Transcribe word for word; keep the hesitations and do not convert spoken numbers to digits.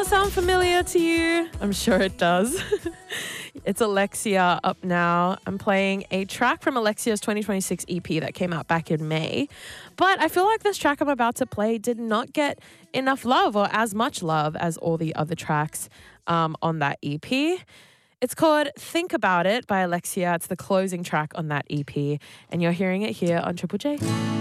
sound familiar to you? I'm sure it does. It's Alexia up now. I'm playing a track from Alexia's twenty twenty-six E P that came out back in May. But I feel like this track I'm about to play did not get enough love or as much love as all the other tracks um, on that E P. It's called Think About It by Alexia. It's the closing track on that E P. And you're hearing it here on Triple J.